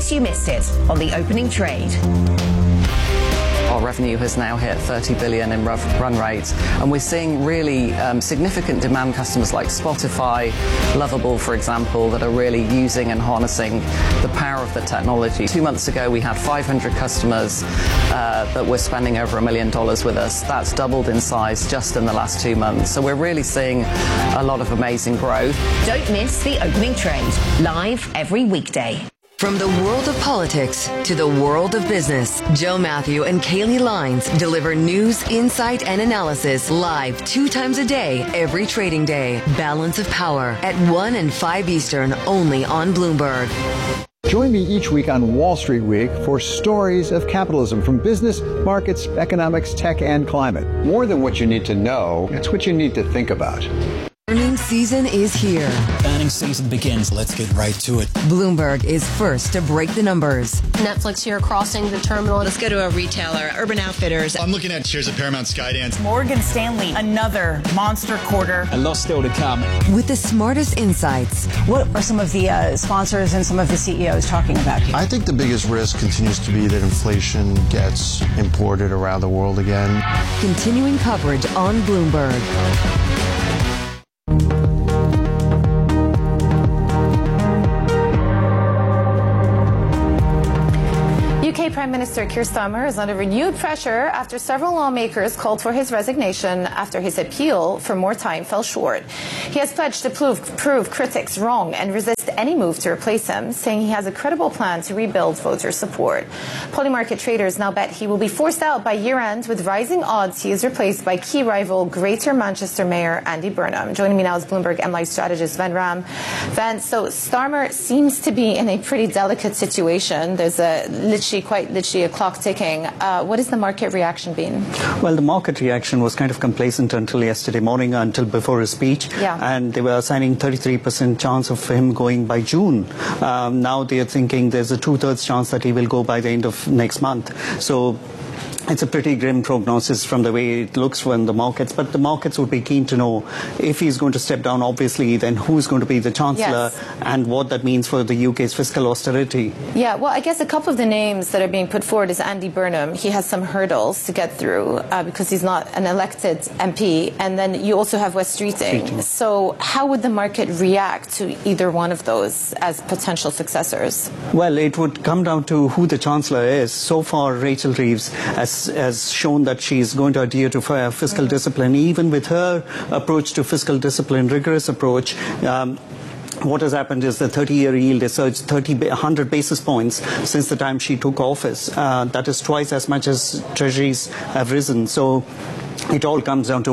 case you missed it on the opening trade. Our revenue has now hit 30 billion in run rate, and we're seeing really significant demand customers like Spotify, Lovable, for example, that are really using and harnessing the power of the technology. 2 months ago, we had 500 customers that were spending over $1 million with us. That's doubled in size just in the last 2 months. So we're really seeing a lot of amazing growth. Don't miss the opening trade, live every weekday. From the world of politics to the world of business, Joe Matthew and Kaylee Lines deliver news, insight, and analysis live 2 times a day, every trading day. Balance of Power at 1 and 5 Eastern, only on Bloomberg. Join me each week on Wall Street Week for stories of capitalism from business, markets, economics, tech, and climate. More than what you need to know, it's what you need to think about. Earnings season is here. Earnings season begins. Let's get right to it. Bloomberg is first to break the numbers. Netflix here crossing the terminal. Let's go to a retailer, Urban Outfitters. I'm looking at shares of Paramount Skydance. Morgan Stanley, another monster quarter. A lot still to come. With the smartest insights. What are some of the sponsors and some of the CEOs talking about here? I think the biggest risk continues to be that inflation gets imported around the world again. Continuing coverage on Bloomberg. UK Prime Minister Keir Starmer is under renewed pressure after several lawmakers called for his resignation after his appeal for more time fell short. He has pledged to prove critics wrong and resist any move to replace him, saying he has a credible plan to rebuild voter support. Polymarket traders now bet he will be forced out by year-end, with rising odds he is replaced by key rival Greater Manchester Mayor Andy Burnham. Joining me now is Bloomberg MLive strategist Ven Ram. Ven, so Starmer seems to be in a pretty delicate situation. There's quite literally a clock ticking. What has the market reaction been? Well, the market reaction was kind of complacent until yesterday morning, until before his speech. Yeah. And they were assigning 33% chance of him going by June. Now they are thinking there's a 2/3 chance that he will go by the end of next month. So it's a pretty grim prognosis from the way it looks from the markets, but the markets would be keen to know if he's going to step down, obviously, then who's going to be the Chancellor, yes, and what that means for the UK's fiscal austerity. Yeah, well, I guess a couple of the names that are being put forward is Andy Burnham. He has some hurdles to get through because he's not an elected MP, and then you also have Wes Streeting. So how would the market react to either one of those as potential successors? Well, it would come down to who the Chancellor is. So far, Rachel Reeves has shown that she's going to adhere to fiscal discipline. Even with her approach to fiscal discipline, rigorous approach, what has happened is the 30-year yield has surged 100 basis points since the time she took office. That is twice as much as treasuries have risen. So it all comes down to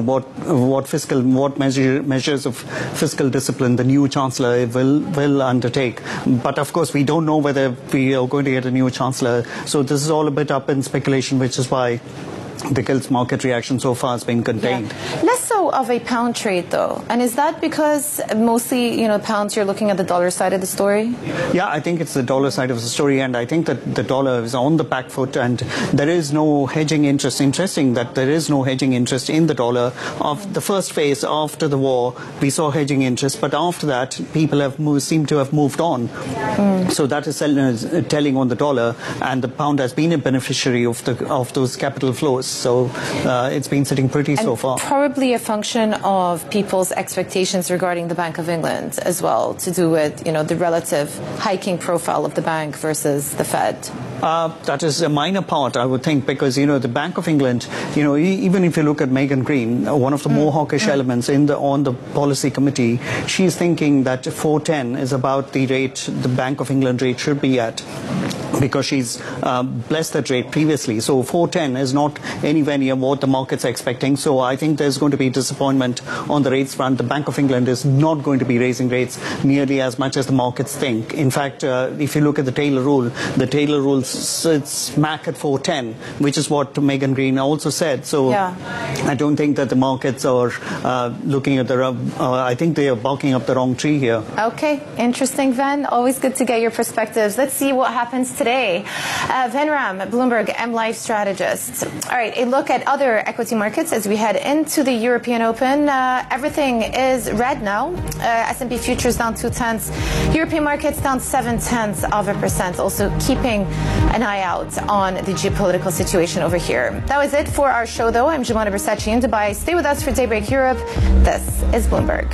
what measures of fiscal discipline the new Chancellor will undertake. But of course, we don't know whether we are going to get a new Chancellor. So this is all a bit up in speculation, which is why the gilts market reaction so far has been contained. Yeah. Less so of a pound trade, though. And is that because mostly, pounds, you're looking at the dollar side of the story? Yeah, I think it's the dollar side of the story, and I think that the dollar is on the back foot, and there is no hedging interest. Interesting that there is no hedging interest in the dollar. Of the first phase after the war, we saw hedging interest, but after that, people seem to have moved on. So that is telling on the dollar, and the pound has been a beneficiary of those capital flows. So it's been sitting pretty so far. Probably a function of people's expectations regarding the Bank of England as well, to do with the relative hiking profile of the bank versus the Fed. That is a minor part, I would think, because the Bank of England, even if you look at Megan Green, one of the more hawkish elements on the policy committee, she's thinking that 4.10 is about the rate the Bank of England rate should be at, because she's blessed that rate previously. So 4.10 is not anywhere near what the markets are expecting. So I think there's going to be disappointment on the rates front. The Bank of England is not going to be raising rates nearly as much as the markets think. In fact, if you look at the Taylor rule sits smack at 4.10, which is what Megan Green also said. So I don't think that the markets are looking at I think they are barking up the wrong tree here. Okay, interesting, Ven. Always good to get your perspectives. Let's see what happens today. Venram, Bloomberg MLife strategist. All right, a look at other equity markets as we head into the European Open. Everything is red now. S&P futures down 0.2. European markets down 0.7%. Also keeping an eye out on the geopolitical situation over here. That was it for our show, though. I'm Jumana Versace in Dubai. Stay with us for Daybreak Europe. This is Bloomberg.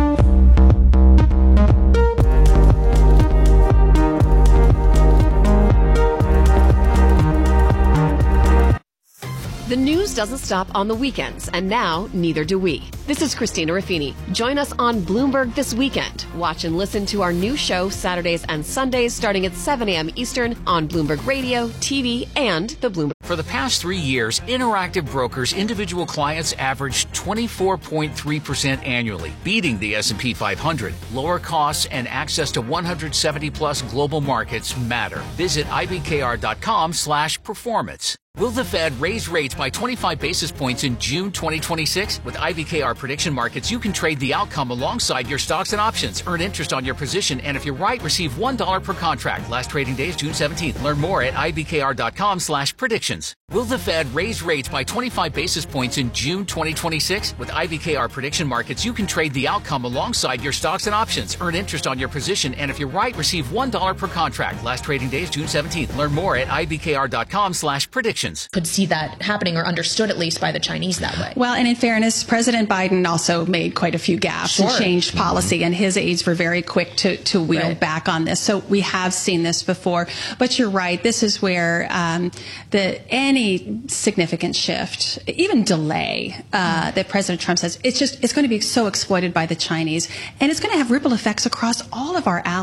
The news doesn't stop on the weekends, and now neither do we. This is Christina Ruffini. Join us on Bloomberg this weekend. Watch and listen to our new show Saturdays and Sundays starting at 7 a.m. Eastern on Bloomberg Radio, TV, and the Bloomberg. For the past 3 years, Interactive Brokers individual clients averaged 24.3% annually, beating the S&P 500. Lower costs and access to 170-plus global markets matter. Visit ibkr.com/performance. Will the Fed raise rates by 25 basis points in June 2026? With IBKR Prediction Markets, you can trade the outcome alongside your stocks and options. Earn interest on your position, and if you're right, receive $1 per contract. Last trading day is June 17th. Learn more at ibkr.com/predictions. Will the Fed raise rates by 25 basis points in June 2026? With IBKR Prediction Markets, you can trade the outcome alongside your stocks and options. Earn interest on your position, and if you're right, receive $1 per contract. Last trading day is June 17th. Learn more at ibkr.com/predictions. Could see that happening, or understood at least by the Chinese that way. Well, and in fairness, President Biden also made quite a few gaffes and changed policy, and his aides were very quick to wheel back on this. So we have seen this before. But you're right. This is where any significant shift, even delay, that President Trump says, it's going to be so exploited by the Chinese, and it's going to have ripple effects across all of our allies.